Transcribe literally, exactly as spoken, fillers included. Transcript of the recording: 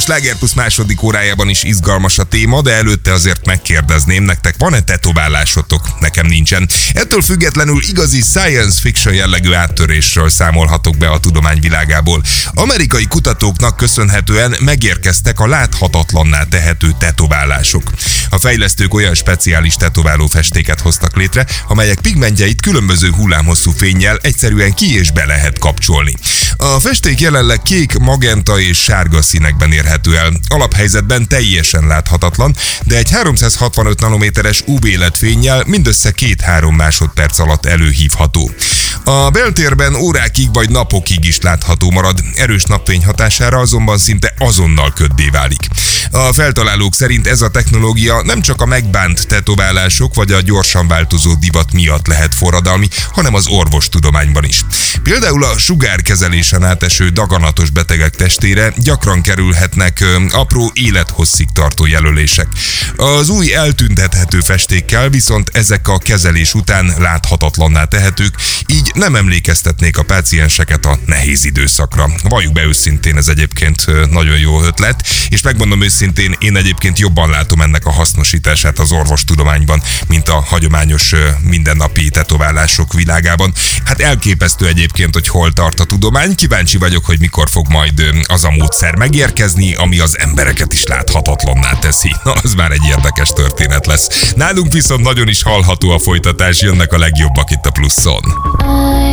Sláger Plusz második órájában is izgalmas a téma, de előtte azért megkérdezném, nektek van-e tetoválásotok? Nekem nincsen. Ettől függetlenül igazi science fiction jellegű áttörésről számolhatok be a tudomány világából. Amerikai kutatóknak köszönhetően megérkeztek a láthatatlanná tehető tetoválások. A fejlesztők olyan speciális tetováló festéket hoztak létre, amelyek pigmentjeit különböző hullámhosszú fénnyel egyszerűen ki és be lehet kapcsolni. A festék jelenleg kék, magenta és sárga színekben érhető el. Alaphelyzetben teljesen láthatatlan, de egy háromszázhatvanöt nanométeres ú vé el é dé fénnyel mindössze két-három másodperc alatt előhívható. A beltérben órákig vagy napokig is látható marad, erős napfény hatására azonban szinte azonnal köddé válik. A feltalálók szerint ez a technológia nem csak a megbánt tetoválások vagy a gyorsan változó divat miatt lehet forradalmi, hanem az orvostudományban is. Például a sugárkezelésen áteső daganatos betegek testére gyakran kerülhetnek ö, apró élethosszig tartó jelölések. Az új eltüntethető festékkel viszont ezek a kezelés után láthatatlanná tehetők, így nem emlékeztetnék a pácienseket a nehéz időszakra. Valljuk be őszintén, ez egyébként nagyon jó ötlet, és megmondom őszintén, én egyébként jobban látom ennek a hasznosítását az orvostudományban, mint a hagyományos mindennapi tetoválások világában. Hát elképesztő egyébként, hogy hol tart a tudomány. Kíváncsi vagyok, hogy mikor fog majd az a módszer megérkezni, ami az embereket is láthatatlanná teszi. Na, az már egy érdekes történet lesz. Nálunk viszont nagyon is hallható a folytatás, jönnek a legjobbak itt a Pluszon.